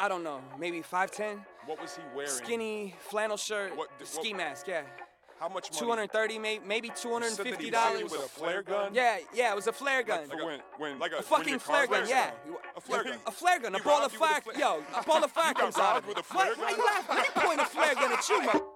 I don't know, maybe 5'10". What was he wearing? Skinny flannel shirt, ski mask, yeah. How much money? 230, maybe $250. With a flare gun? Yeah, it was a flare gun. Like a fucking flare gun, yeah. A flare gun. A flare gun, a ball of fire. Yo, a ball of fire comes out. With a flare gun? Why you laughing? I didn't point a flare gun at you, man.